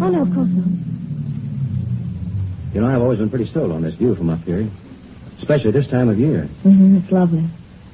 Oh, no, of course not. You know, I've always been pretty sold on this view from up here. Especially this time of year. Mm-hmm, it's lovely.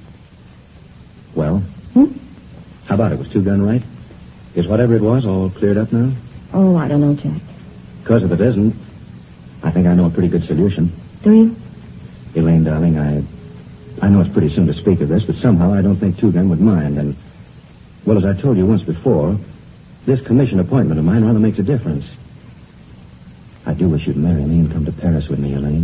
Well? How about it? Was Two-Gun right? Is whatever it was all cleared up now? Oh, I don't know, Jack. Because if it isn't, I think I know a pretty good solution. Do you? Elaine, darling, I know it's pretty soon to speak of this, but somehow I don't think Two-Gun would mind. And, well, as I told you once before, this commission appointment of mine rather makes a difference. I do wish you'd marry me and come to Paris with me, Elaine.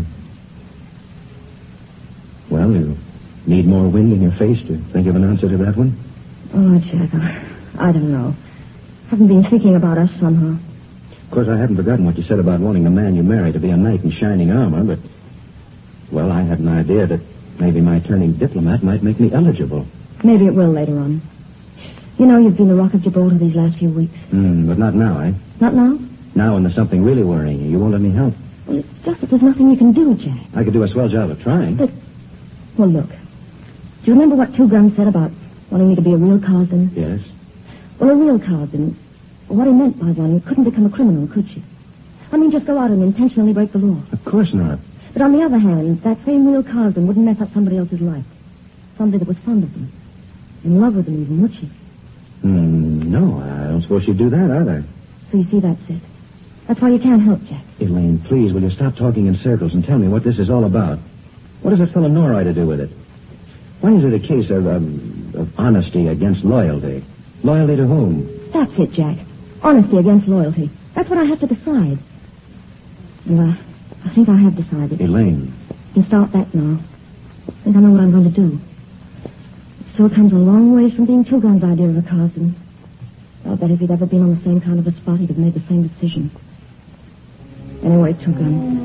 Well, you need more wind in your face to think of an answer to that one? Oh, Jack, I don't know. Haven't been thinking about us somehow. Of course, I haven't forgotten what you said about wanting the man you marry to be a knight in shining armor, but, well, I had an idea that maybe my turning diplomat might make me eligible. Maybe it will later on. You know, you've been the Rock of Gibraltar these last few weeks. But not now, eh? Not now? Now when there's something really worrying you. You won't let me help. Well, it's just that there's nothing you can do, Jack. I could do a swell job of trying. But, well, look. Do you remember what Two-Gun said about wanting me to be a real Carsden? Yes. Well, a real Carsden, what he meant by one, you couldn't become a criminal, could you? I mean, just go out and intentionally break the law. Of course not. But on the other hand, that same real Carsden wouldn't mess up somebody else's life. Somebody that was fond of them. In love with them even, would she? No, I don't suppose she'd do that either. So you see, that's it. That's why you can't help, Jack. Elaine, please, will you stop talking in circles and tell me what this is all about? What does that fellow Norrie to do with it? Why is it a case of honesty against loyalty? Loyalty to whom? That's it, Jack. Honesty against loyalty. That's what I have to decide. And I think I have decided. Elaine. You can start that now. I think I know what I'm going to do. It sure comes a long ways from being Two-Gun's idea of a Carsden. I'll bet if he'd ever been on the same kind of a spot, he'd have made the same decision. Anyway, Two-Gun,